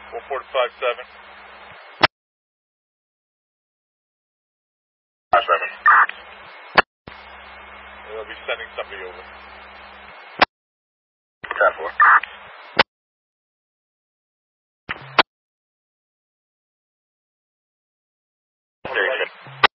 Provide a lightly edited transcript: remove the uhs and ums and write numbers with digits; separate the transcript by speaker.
Speaker 1: 1457.
Speaker 2: 57.
Speaker 1: They'll be sending somebody over.
Speaker 2: 10-4. There you go.